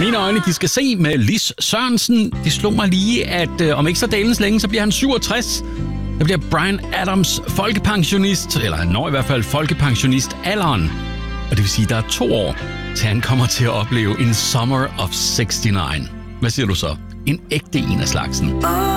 Mine øjne, de skal se med Lis Sørensen. Det slog mig lige, at om ikke så dalens længe, så bliver han 67. Der bliver Bryan Adams folkepensionist, eller han når i hvert fald folkepensionistalderen. Og det vil sige, at der er 2 år, til han kommer til at opleve en Summer of 69. Hvad siger du så? En ægte en af slagsen.